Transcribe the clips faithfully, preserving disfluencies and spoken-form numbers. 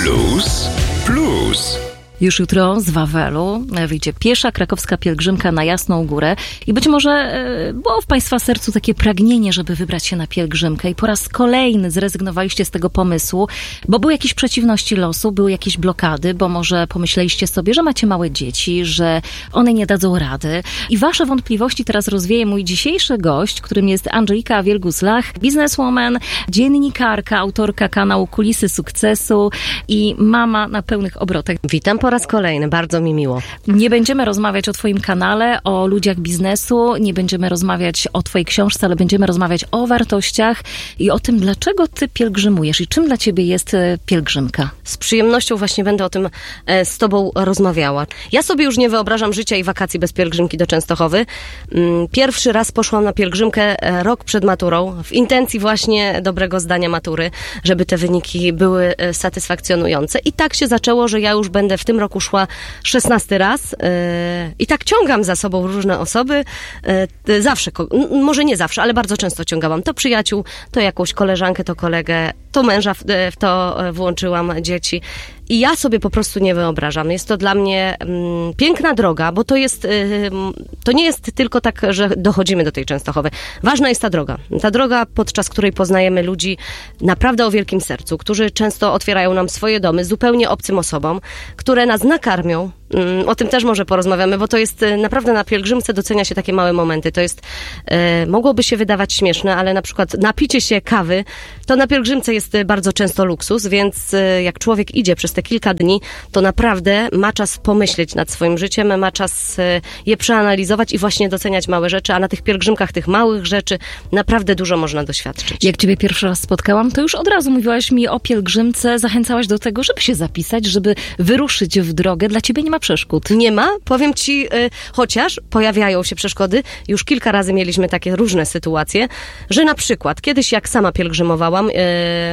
Plus, plus. Już jutro z Wawelu wyjdzie piesza krakowska pielgrzymka na Jasną Górę i być może było w Państwa sercu takie pragnienie, żeby wybrać się na pielgrzymkę i po raz kolejny zrezygnowaliście z tego pomysłu, bo były jakieś przeciwności losu, były jakieś blokady, bo może pomyśleliście sobie, że macie małe dzieci, że one nie dadzą rady i wasze wątpliwości teraz rozwieje mój dzisiejszy gość, którym jest Andżelika Wielgus-Lach, bizneswoman, dziennikarka, autorka kanału Kulisy Sukcesu i mama na pełnych obrotach. Witam po raz kolejny, bardzo mi miło. Nie będziemy rozmawiać o twoim kanale, o ludziach biznesu, nie będziemy rozmawiać o twojej książce, ale będziemy rozmawiać o wartościach i o tym, dlaczego ty pielgrzymujesz i czym dla ciebie jest pielgrzymka. Z przyjemnością właśnie będę o tym z tobą rozmawiała. Ja sobie już nie wyobrażam życia i wakacji bez pielgrzymki do Częstochowy. Pierwszy raz poszłam na pielgrzymkę rok przed maturą, w intencji właśnie dobrego zdania matury, żeby te wyniki były satysfakcjonujące. I tak się zaczęło, że ja już będę w tym roku szła szesnasty raz yy, i tak ciągam za sobą różne osoby. Yy, zawsze, może nie zawsze, ale bardzo często ciągałam to przyjaciół, to jakąś koleżankę, to kolegę, to męża w, w to włączyłam, dzieci. I ja sobie po prostu nie wyobrażam. Jest to dla mnie mm, piękna droga, bo to jest, y, to nie jest tylko tak, że dochodzimy do tej Częstochowy. Ważna jest ta droga. Ta droga, podczas której poznajemy ludzi naprawdę o wielkim sercu, którzy często otwierają nam swoje domy zupełnie obcym osobom, które nas nakarmią. Mm, o tym też może porozmawiamy, bo to jest naprawdę na pielgrzymce docenia się takie małe momenty. To jest, y, mogłoby się wydawać śmieszne, ale na przykład napicie się kawy, to na pielgrzymce jest bardzo często luksus, więc y, jak człowiek idzie przez te kilka dni, to naprawdę ma czas pomyśleć nad swoim życiem, ma czas je przeanalizować i właśnie doceniać małe rzeczy, a na tych pielgrzymkach tych małych rzeczy naprawdę dużo można doświadczyć. Jak ciebie pierwszy raz spotkałam, to już od razu mówiłaś mi o pielgrzymce, zachęcałaś do tego, żeby się zapisać, żeby wyruszyć w drogę. Dla ciebie nie ma przeszkód. Nie ma, powiem ci, yy, chociaż pojawiają się przeszkody, już kilka razy mieliśmy takie różne sytuacje, że na przykład kiedyś jak sama pielgrzymowałam, yy,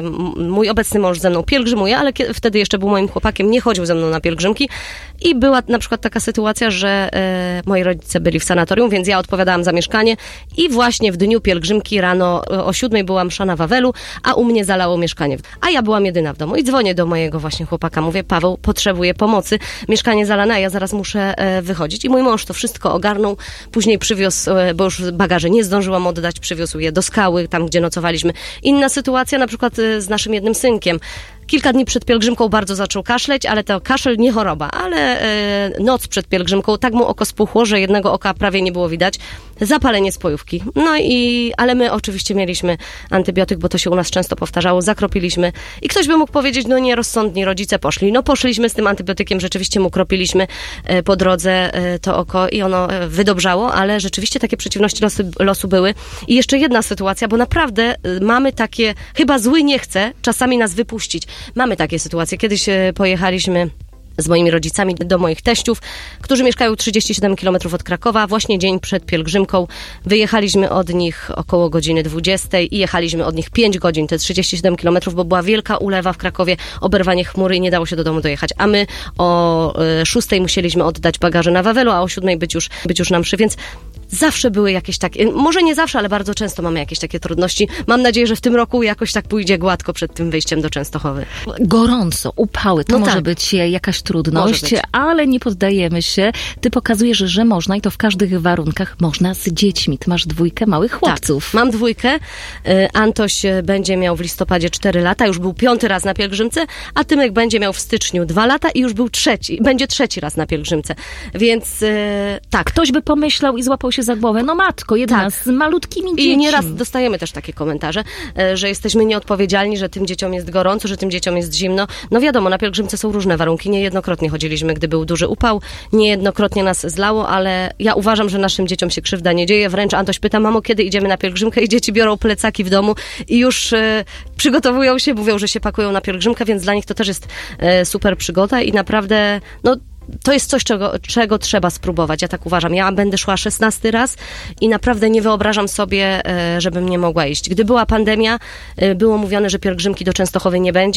mój obecny mąż ze mną pielgrzymuje, ale kiedy, wtedy jeszcze był moim chłopakiem, nie chodził ze mną na pielgrzymki i była na przykład taka sytuacja, że e, moi rodzice byli w sanatorium, więc ja odpowiadałam za mieszkanie i właśnie w dniu pielgrzymki rano o siódmej była msza na Wawelu, a u mnie zalało mieszkanie. A ja byłam jedyna w domu i dzwonię do mojego właśnie chłopaka, mówię: Paweł, potrzebuję pomocy, mieszkanie zalane, a ja zaraz muszę e, wychodzić. I mój mąż to wszystko ogarnął, później przywiózł, e, bo już bagaże nie zdążyłam oddać, przywiózł je do skały, tam gdzie nocowaliśmy. Inna sytuacja na przykład e, z naszym jednym synkiem. Kilka dni przed pielgrzymką bardzo zaczął kaszleć, ale to kaszel nie choroba, ale e, noc przed pielgrzymką tak mu oko spuchło, że jednego oka prawie nie było widać. Zapalenie spojówki. No i, ale my oczywiście mieliśmy antybiotyk, bo to się u nas często powtarzało, zakropiliśmy i ktoś by mógł powiedzieć, no nierozsądni rodzice poszli. No poszliśmy z tym antybiotykiem, rzeczywiście mu kropiliśmy e, po drodze e, to oko i ono e, wydobrzało, ale rzeczywiście takie przeciwności losu, losu były. I jeszcze jedna sytuacja, bo naprawdę e, mamy takie, chyba zły nie chce czasami nas wypuścić. Mamy takie sytuacje. Kiedyś e, pojechaliśmy z moimi rodzicami do moich teściów, którzy mieszkają trzydzieści siedem kilometrów od Krakowa. Właśnie dzień przed pielgrzymką wyjechaliśmy od nich około godziny dwudziestej i jechaliśmy od nich pięć godzin, te trzydzieści siedem kilometrów, bo była wielka ulewa w Krakowie, oberwanie chmury i nie dało się do domu dojechać. A my o y, szóstej musieliśmy oddać bagaże na Wawelu, a o siódmej być już, być już na mszy, więc zawsze były jakieś takie, może nie zawsze, ale bardzo często mamy jakieś takie trudności. Mam nadzieję, że w tym roku jakoś tak pójdzie gładko przed tym wyjściem do Częstochowy. Gorąco, upały, to no może tak. być jakaś trudność, być. ale nie poddajemy się. Ty pokazujesz, że można i to w każdych warunkach można z dziećmi. Ty masz dwójkę małych chłopców. Tak, mam dwójkę. Antoś będzie miał w listopadzie cztery lata, już był piąty raz na pielgrzymce, a Tymek będzie miał w styczniu dwa lata i już był trzeci, będzie trzeci raz na pielgrzymce. Więc tak. Ktoś by pomyślał i złapał się za głowę, no matko, jedna tak. z malutkimi dziećmi. I nieraz dostajemy też takie komentarze, że jesteśmy nieodpowiedzialni, że tym dzieciom jest gorąco, że tym dzieciom jest zimno. No wiadomo, na pielgrzymce są różne warunki. Niejednokrotnie chodziliśmy, gdy był duży upał, niejednokrotnie nas zlało, ale ja uważam, że naszym dzieciom się krzywda nie dzieje. Wręcz Antoś pyta: mamo, kiedy idziemy na pielgrzymkę? I dzieci biorą plecaki w domu i już e, przygotowują się, mówią, że się pakują na pielgrzymkę, więc dla nich to też jest e, super przygoda i naprawdę, no to jest coś, czego, czego trzeba spróbować. Ja tak uważam. Ja będę szła szesnasty raz i naprawdę nie wyobrażam sobie, żebym nie mogła iść. Gdy była pandemia, było mówione, że pielgrzymki do Częstochowy nie będzie.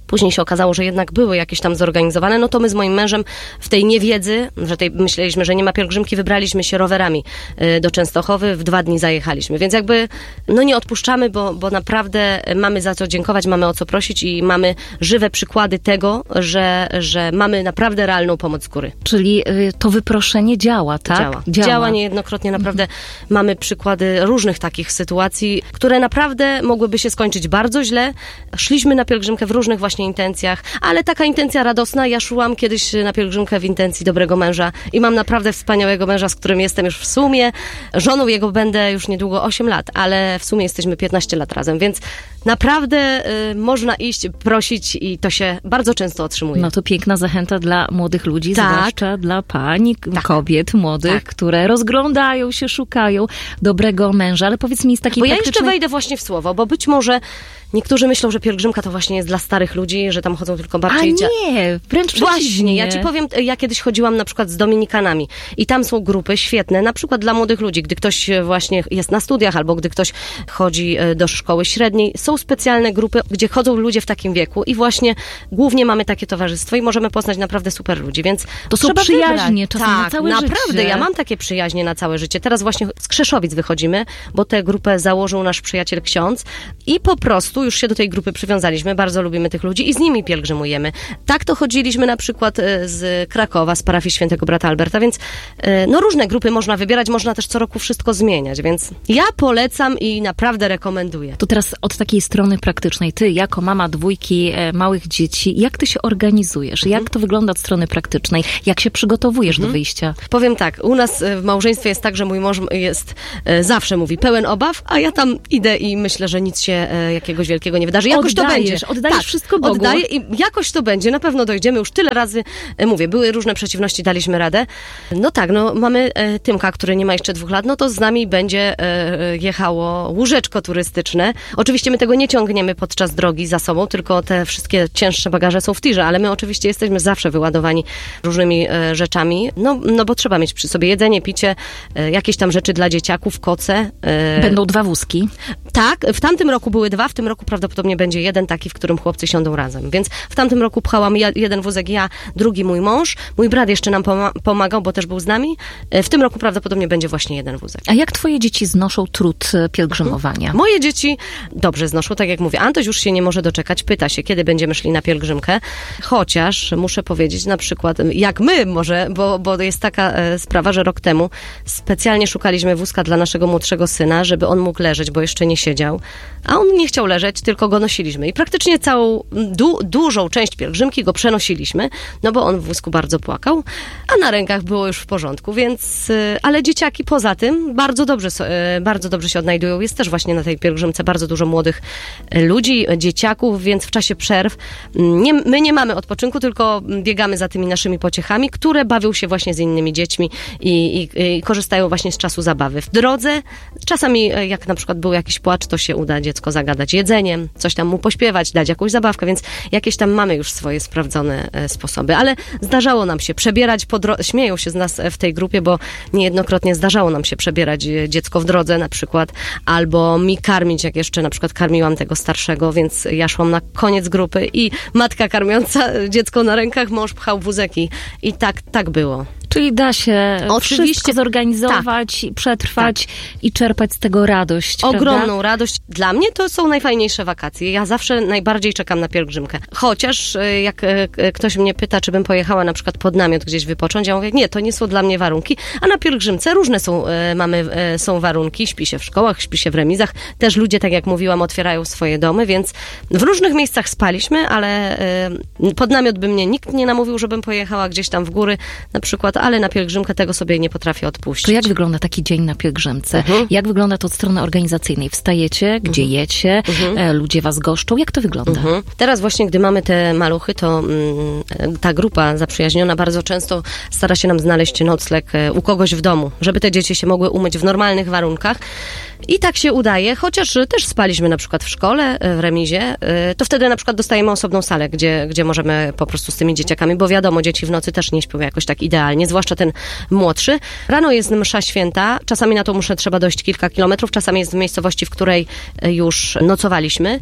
później się okazało, że jednak były jakieś tam zorganizowane, no to my z moim mężem w tej niewiedzy, że tej myśleliśmy, że nie ma pielgrzymki, wybraliśmy się rowerami do Częstochowy, w dwa dni zajechaliśmy. Więc jakby no nie odpuszczamy, bo, bo naprawdę mamy za co dziękować, mamy o co prosić i mamy żywe przykłady tego, że, że mamy naprawdę realną pomoc z góry. Czyli y, to wyproszenie działa, tak? Działa. Działa, działa niejednokrotnie. Naprawdę mhm. mamy przykłady różnych takich sytuacji, które naprawdę mogłyby się skończyć bardzo źle. Szliśmy na pielgrzymkę w różnych właśnie intencjach, ale taka intencja radosna. Ja szłam kiedyś na pielgrzymkę w intencji dobrego męża i mam naprawdę wspaniałego męża, z którym jestem już w sumie. Żoną jego będę już niedługo osiem lat, ale w sumie jesteśmy piętnaście lat razem, więc naprawdę y, można iść, prosić i to się bardzo często otrzymuje. No to piękna zachęta dla młodych ludzi, tak. zwłaszcza dla pań, tak. kobiet młodych, tak. które rozglądają się, szukają dobrego męża. Ale powiedz mi z takiej Bo praktycznej... ja jeszcze wejdę właśnie w słowo, bo być może niektórzy myślą, że pielgrzymka to właśnie jest dla starych ludzi, że tam chodzą tylko bardziej... A nie, wręcz przeciwnie. Właśnie, ja ci powiem, ja kiedyś chodziłam na przykład z dominikanami i tam są grupy świetne, na przykład dla młodych ludzi, gdy ktoś właśnie jest na studiach albo gdy ktoś chodzi do szkoły średniej. Są specjalne grupy, gdzie chodzą ludzie w takim wieku i właśnie głównie mamy takie towarzystwo i możemy poznać naprawdę super ludzi, więc to są przyjaźnie czasem tak, na całe naprawdę, życie. ja mam takie przyjaźnie na całe życie. Teraz właśnie z Krzeszowic wychodzimy, bo tę grupę założył nasz przyjaciel ksiądz i po prostu już się do tej grupy przywiązaliśmy, bardzo lubimy tych ludzi i z nimi pielgrzymujemy. Tak to chodziliśmy na przykład z Krakowa, z parafii Świętego Brata Alberta, więc no różne grupy można wybierać, można też co roku wszystko zmieniać, więc ja polecam i naprawdę rekomenduję. To teraz od takiej strony praktycznej, ty jako mama dwójki e, małych dzieci, jak ty się organizujesz? Mhm. Jak to wygląda od strony praktycznej? Jak się przygotowujesz mhm. do wyjścia? Powiem tak, u nas w małżeństwie jest tak, że mój mąż jest, e, zawsze mówi pełen obaw, a ja tam idę i myślę, że nic się e, jakiegoś wielkiego nie wydarzy. Jakoś oddajesz, to będzie. Oddajesz tak, wszystko Bogu. Oddaję i jakoś to będzie. Na pewno dojdziemy. Już tyle razy, e, mówię, były różne przeciwności, daliśmy radę. No tak, no mamy e, Tymka, który nie ma jeszcze dwóch lat, no to z nami będzie e, jechało łóżeczko turystyczne. Oczywiście my tego nie ciągniemy podczas drogi za sobą, tylko te wszystkie cięższe bagaże są w tirze, ale my oczywiście jesteśmy zawsze wyładowani różnymi e, rzeczami, no, no bo trzeba mieć przy sobie jedzenie, picie, e, jakieś tam rzeczy dla dzieciaków, koce. E, Będą dwa wózki? Tak, w tamtym roku były dwa, w tym roku prawdopodobnie będzie jeden taki, w którym chłopcy siądą razem, więc w tamtym roku pchałam ja, jeden wózek ja, drugi mój mąż, mój brat jeszcze nam poma- pomagał, bo też był z nami. E, w tym roku prawdopodobnie będzie właśnie jeden wózek. A jak twoje dzieci znoszą trud pielgrzymowania? Hmm. Moje dzieci dobrze znoszą, tak jak mówię. Antoś już się nie może doczekać, pyta się, kiedy będziemy szli na pielgrzymkę, chociaż muszę powiedzieć na przykład, jak my może, bo, bo jest taka e, sprawa, że rok temu specjalnie szukaliśmy wózka dla naszego młodszego syna, żeby on mógł leżeć, bo jeszcze nie siedział, a on nie chciał leżeć, tylko go nosiliśmy i praktycznie całą, du, dużą część pielgrzymki go przenosiliśmy, no bo on w wózku bardzo płakał, a na rękach było już w porządku, więc, e, ale dzieciaki poza tym bardzo dobrze, e, bardzo dobrze się odnajdują. Jest też właśnie na tej pielgrzymce bardzo dużo młodych ludzi, dzieciaków, więc w czasie przerw nie, my nie mamy odpoczynku, tylko biegamy za tymi naszymi pociechami, które bawią się właśnie z innymi dziećmi i, i, i korzystają właśnie z czasu zabawy. W drodze czasami jak na przykład był jakiś płacz, to się uda dziecko zagadać jedzeniem, coś tam mu pośpiewać, dać jakąś zabawkę, więc jakieś tam mamy już swoje sprawdzone sposoby, ale zdarzało nam się przebierać po drodze, śmieją się z nas w tej grupie, bo niejednokrotnie zdarzało nam się przebierać dziecko w drodze na przykład, albo mi karmić, jak jeszcze na przykład karmiłam tego starszego, więc ja szłam na koniec grupy i matka karmiąca dziecko na rękach, mąż pchał wózek i, i tak, tak było. Czyli da się Oczywiście wszystko zorganizować, tak. przetrwać tak. i czerpać z tego radość. Ogromną prawda? radość. Dla mnie to są najfajniejsze wakacje. Ja zawsze najbardziej czekam na pielgrzymkę. Chociaż jak ktoś mnie pyta, czy bym pojechała na przykład pod namiot gdzieś wypocząć, ja mówię, nie, to nie są dla mnie warunki. A na pielgrzymce różne są, mamy, są warunki. Śpi się w szkołach, śpi się w remizach. Też ludzie, tak jak mówiłam, otwierają swoje domy, więc w różnych miejscach spaliśmy, ale pod namiot by mnie nikt nie namówił, żebym pojechała gdzieś tam w góry na przykład, ale na pielgrzymkę tego sobie nie potrafię odpuścić. To jak wygląda taki dzień na pielgrzymce? Mhm. Jak wygląda to od strony organizacyjnej? Wstajecie, gdzie mhm. jecie, mhm. ludzie was goszczą? Jak to wygląda? Mhm. Teraz właśnie, gdy mamy te maluchy, to mm, ta grupa zaprzyjaźniona bardzo często stara się nam znaleźć nocleg u kogoś w domu, żeby te dzieci się mogły umyć w normalnych warunkach. I tak się udaje, chociaż też spaliśmy na przykład w szkole, w remizie, to wtedy na przykład dostajemy osobną salę, gdzie, gdzie możemy po prostu z tymi dzieciakami, bo wiadomo, dzieci w nocy też nie śpią jakoś tak idealnie, zwłaszcza ten młodszy. Rano jest msza święta, czasami na to muszę trzeba dojść kilka kilometrów, czasami jest w miejscowości, w której już nocowaliśmy.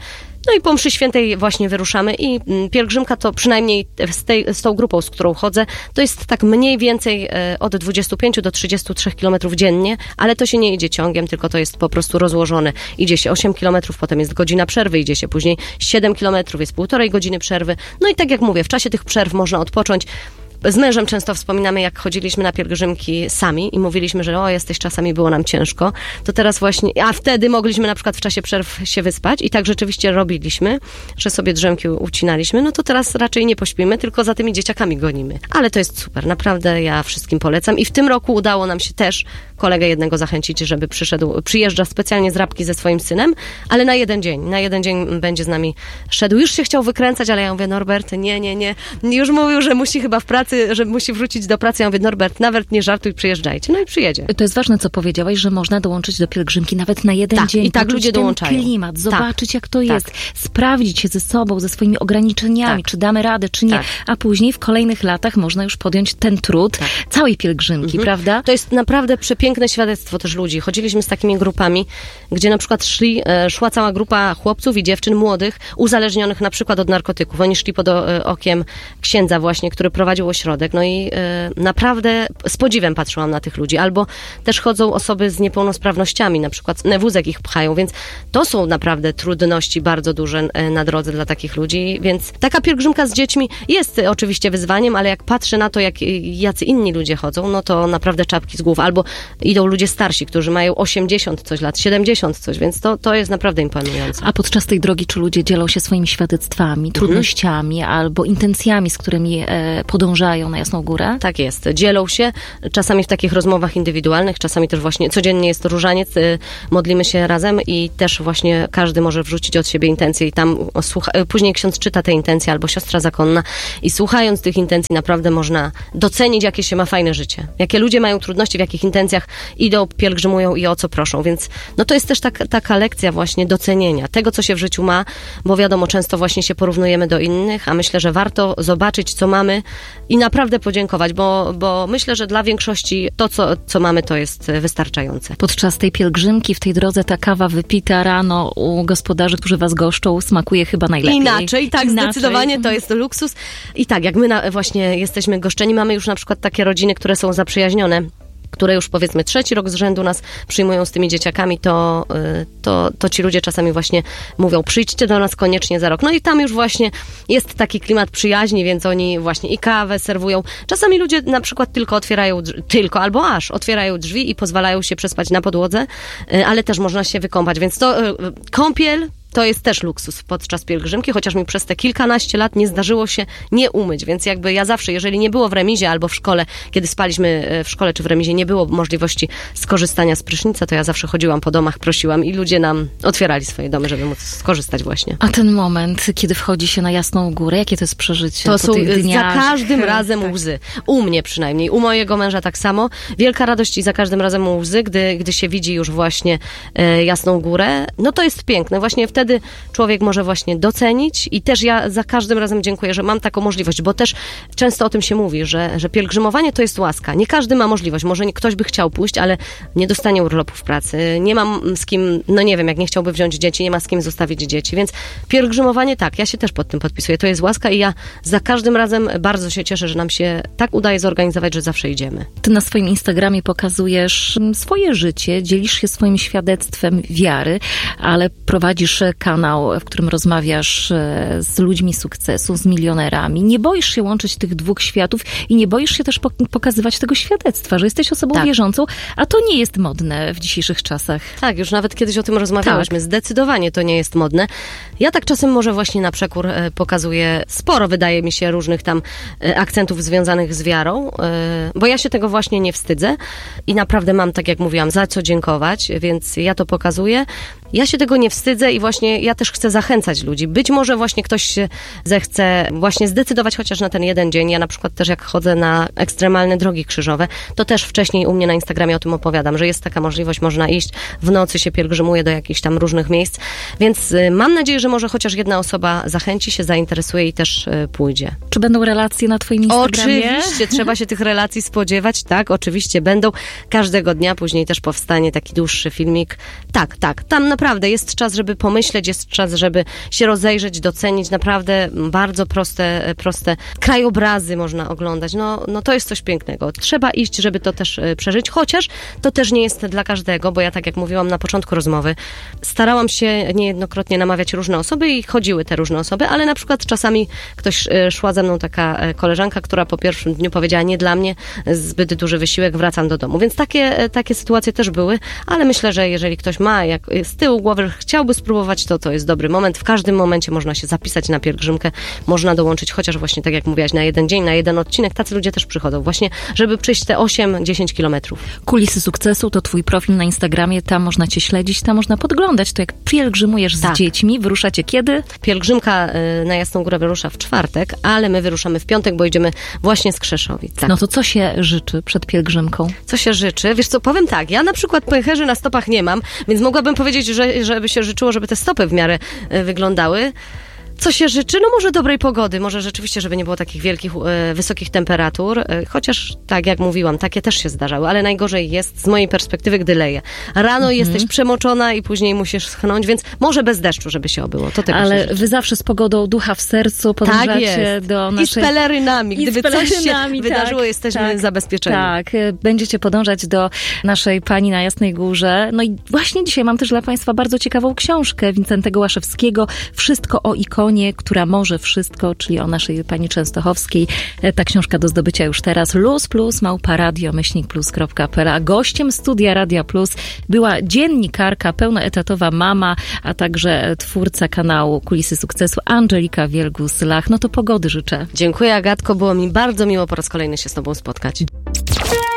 No i po mszy świętej właśnie wyruszamy i pielgrzymka to przynajmniej z, tej, z tą grupą, z którą chodzę, to jest tak mniej więcej od dwudziestu pięciu do trzydziestu trzech kilometrów dziennie, ale to się nie idzie ciągiem, tylko to jest po prostu rozłożone. Idzie się osiem kilometrów, potem jest godzina przerwy, idzie się później siedem kilometrów, jest półtorej godziny przerwy. No i tak jak mówię, w czasie tych przerw można odpocząć. Z mężem często wspominamy, jak chodziliśmy na pielgrzymki sami i mówiliśmy, że o, jesteś czasami, było nam ciężko. To teraz właśnie, a wtedy mogliśmy na przykład w czasie przerw się wyspać i tak rzeczywiście robiliśmy, że sobie drzemki ucinaliśmy. No to teraz raczej nie pośpimy, tylko za tymi dzieciakami gonimy. Ale to jest super, naprawdę ja wszystkim polecam. I w tym roku udało nam się też kolegę jednego zachęcić, żeby przyszedł, przyjeżdża specjalnie z Rabki ze swoim synem, ale na jeden dzień, na jeden dzień będzie z nami szedł. Już się chciał wykręcać, ale ja mówię, Norbert, nie, nie, nie. Już mówił, że musi chyba w pracy, że musi wrócić do pracy. Ja mówię, Norbert, nawet nie żartuj, przyjeżdżajcie. No i przyjedzie. To jest ważne, co powiedziałaś, że można dołączyć do pielgrzymki nawet na jeden tak, dzień. I tak ludzie ten dołączają. Klimat, zobaczyć tak, jak to tak. jest, sprawdzić się ze sobą, ze swoimi ograniczeniami, tak. czy damy radę, czy nie. Tak. A później w kolejnych latach można już podjąć ten trud tak. całej pielgrzymki, mhm. prawda? To jest naprawdę przepiękne świadectwo też ludzi. Chodziliśmy z takimi grupami, gdzie na przykład szli, szła cała grupa chłopców i dziewczyn młodych, uzależnionych na przykład od narkotyków. Oni szli pod okiem księdza właśnie, który prowadził ośrodek. No i naprawdę z podziwem patrzyłam na tych ludzi. Albo też chodzą osoby z niepełnosprawnościami, na przykład na wózek ich pchają, więc to są naprawdę trudności bardzo duże na drodze dla takich ludzi, więc taka pielgrzymka z dziećmi jest oczywiście wyzwaniem, ale jak patrzę na to, jak jacy inni ludzie chodzą, no to naprawdę czapki z głów. Albo idą ludzie starsi, którzy mają osiemdziesiąt coś lat, siedemdziesiąt coś, więc to, to jest naprawdę imponujące. A podczas tej drogi czy ludzie dzielą się swoimi świadectwami, trudnościami mhm. albo intencjami, z którymi e, podążają na Jasną Górę? Tak jest. Dzielą się czasami w takich rozmowach indywidualnych, czasami też właśnie codziennie jest różaniec, modlimy się razem i też właśnie każdy może wrzucić od siebie intencje i tam słucha, później ksiądz czyta te intencje albo siostra zakonna i słuchając tych intencji naprawdę można docenić, jakie się ma fajne życie. Jakie ludzie mają trudności, w jakich intencjach idą, pielgrzymują i o co proszą, więc no to jest też taka, taka lekcja właśnie docenienia tego, co się w życiu ma, bo wiadomo, często właśnie się porównujemy do innych, a myślę, że warto zobaczyć, co mamy i naprawdę podziękować, bo, bo myślę, że dla większości to, co, co mamy, to jest wystarczające. Podczas tej pielgrzymki w tej drodze ta kawa wypita rano u gospodarzy, którzy was goszczą, smakuje chyba najlepiej. Inaczej, tak, Inaczej. Zdecydowanie to jest luksus. I tak, jak my na, właśnie jesteśmy goszczeni, mamy już na przykład takie rodziny, które są zaprzyjaźnione, które już powiedzmy trzeci rok z rzędu nas przyjmują z tymi dzieciakami, to, to, to ci ludzie czasami właśnie mówią, przyjdźcie do nas koniecznie za rok. No i tam już właśnie jest taki klimat przyjaźni, więc oni właśnie i kawę serwują. Czasami ludzie na przykład tylko otwierają, tylko albo aż otwierają drzwi i pozwalają się przespać na podłodze, ale też można się wykąpać, więc to kąpiel to jest też luksus podczas pielgrzymki, chociaż mi przez te kilkanaście lat nie zdarzyło się nie umyć, więc jakby ja zawsze, jeżeli nie było w remizie albo w szkole, kiedy spaliśmy w szkole czy w remizie, nie było możliwości skorzystania z prysznica, to ja zawsze chodziłam po domach, prosiłam i ludzie nam otwierali swoje domy, żeby móc skorzystać właśnie. A ten moment, kiedy wchodzi się na Jasną Górę, jakie to jest przeżycie? To po są tych dniach? za każdym razem tak. łzy. U mnie przynajmniej, u mojego męża tak samo. Wielka radość i za każdym razem łzy, gdy, gdy się widzi już właśnie e, Jasną Górę. No to jest piękne. Właśnie wtedy człowiek może właśnie docenić i też ja za każdym razem dziękuję, że mam taką możliwość, bo też często o tym się mówi, że, że pielgrzymowanie to jest łaska. Nie każdy ma możliwość. Może nie, ktoś by chciał pójść, ale nie dostanie urlopu w pracy. Nie mam z kim, no nie wiem, jak nie chciałby wziąć dzieci, nie ma z kim zostawić dzieci. Więc pielgrzymowanie tak, ja się też pod tym podpisuję. To jest łaska i ja za każdym razem bardzo się cieszę, że nam się tak udaje zorganizować, że zawsze idziemy. Ty na swoim Instagramie pokazujesz swoje życie, dzielisz się swoim świadectwem wiary, ale prowadzisz kanał, w którym rozmawiasz z ludźmi sukcesu, z milionerami. Nie boisz się łączyć tych dwóch światów i nie boisz się też pokazywać tego świadectwa, że jesteś osobą tak. wierzącą, a to nie jest modne w dzisiejszych czasach. Tak, już nawet kiedyś o tym rozmawiałyśmy. Tak. Zdecydowanie to nie jest modne. Ja tak czasem może właśnie na przekór pokazuję sporo, wydaje mi się, różnych tam akcentów związanych z wiarą, bo ja się tego właśnie nie wstydzę i naprawdę mam, tak jak mówiłam, za co dziękować, więc ja to pokazuję. Ja się tego nie wstydzę i właśnie ja też chcę zachęcać ludzi. Być może właśnie ktoś się zechce właśnie zdecydować chociaż na ten jeden dzień. Ja na przykład też jak chodzę na ekstremalne drogi krzyżowe, to też wcześniej u mnie na Instagramie o tym opowiadam, że jest taka możliwość, można iść, w nocy się pielgrzymuje do jakichś tam różnych miejsc, więc mam nadzieję, że może chociaż jedna osoba zachęci się, zainteresuje i też pójdzie. Czy będą relacje na twoim Instagramie? Oczywiście, trzeba się tych relacji spodziewać, tak, oczywiście będą. Każdego dnia później też powstanie taki dłuższy filmik. Tak, tak, tam naprawdę naprawdę jest czas, żeby pomyśleć, jest czas, żeby się rozejrzeć, docenić. Naprawdę bardzo proste, proste krajobrazy można oglądać. No, no to jest coś pięknego. Trzeba iść, żeby to też przeżyć, chociaż to też nie jest dla każdego, bo ja tak jak mówiłam na początku rozmowy, starałam się niejednokrotnie namawiać różne osoby i chodziły te różne osoby, ale na przykład czasami ktoś szła ze mną taka koleżanka, która po pierwszym dniu powiedziała, nie dla mnie, zbyt duży wysiłek, wracam do domu. Więc takie, takie sytuacje też były, ale myślę, że jeżeli ktoś ma jak z tyłu głowy, chciałby spróbować, to to jest dobry moment. W każdym momencie można się zapisać na pielgrzymkę, można dołączyć chociaż właśnie tak jak mówiłaś, na jeden dzień, na jeden odcinek. Tacy ludzie też przychodzą właśnie, żeby przejść te osiem dziesięć kilometrów. Kulisy sukcesu to twój profil na Instagramie, tam można cię śledzić, tam można podglądać to, jak pielgrzymujesz z Tak. dziećmi. Wyruszacie kiedy? Pielgrzymka na Jasną Górę wyrusza w czwartek, ale my wyruszamy w piątek, bo idziemy właśnie z Krzeszowic. Tak. No to co się życzy przed pielgrzymką? Co się życzy? Wiesz co, powiem tak, ja na przykład pęcherzy na stopach nie mam, więc mogłabym powiedzieć, że żeby się życzyło, żeby te stopy w miarę e, wyglądały. Co się życzy? No może dobrej pogody, może rzeczywiście, żeby nie było takich wielkich, e, wysokich temperatur, e, chociaż tak jak mówiłam, takie też się zdarzały, ale najgorzej jest z mojej perspektywy, gdy leje. Rano mhm. jesteś przemoczona i później musisz schnąć, więc może bez deszczu, żeby się obyło. To tego ale się życzy. wy zawsze z pogodą ducha w sercu podążacie tak do naszej... I z pelerynami. Gdyby I z pelerynami, coś się wydarzyło, tak, jesteśmy tak, zabezpieczeni. Tak, będziecie podążać do naszej Pani na Jasnej Górze. No i właśnie dzisiaj mam też dla Państwa bardzo ciekawą książkę Wincentego Łaszewskiego, Wszystko o ikonie, która może wszystko, czyli o naszej Pani Częstochowskiej. Ta książka do zdobycia już teraz. Luz plus małpa radio myślnik plus kropka p l. A gościem studia Radia Plus była dziennikarka, pełnoetatowa mama, a także twórca kanału Kulisy Sukcesu Angelika Wielgus-Lach. No to pogody życzę. Dziękuję, Agatko, było mi bardzo miło po raz kolejny się z Tobą spotkać.